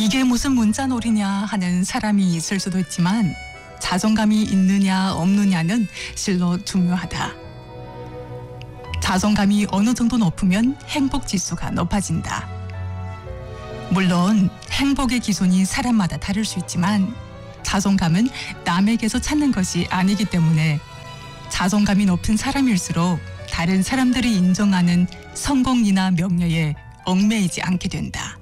이게 무슨 문자놀이냐 하는 사람이 있을 수도 있지만 자존감이 있느냐 없느냐는 실로 중요하다. 자존감이 어느 정도 높으면 행복 지수가 높아진다. 물론 행복의 기준이 사람마다 다를 수 있지만 자존감은 남에게서 찾는 것이 아니기 때문에 자존감이 높은 사람일수록 다른 사람들이 인정하는 성공이나 명예에 얽매이지 않게 된다.